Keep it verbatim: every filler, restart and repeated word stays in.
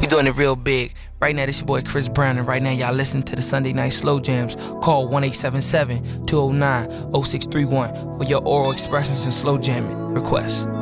We doing it real big. Right now, this your boy Chris Brown, and right now y'all listen to the Sunday Night Slow Jams. Call one eight seven seven, two oh nine, oh six three one for your oral expressions and slow jamming requests.